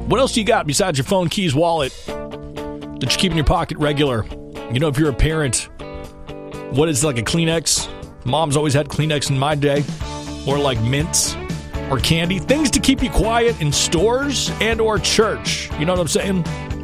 What else do you got besides your phone, keys, wallet that you keep in your pocket regular? You know, if you're a parent, what is like a Kleenex? Mom's always had Kleenex in my day. Or like mints or candy. Things to keep you quiet in stores and or church. You know what I'm saying?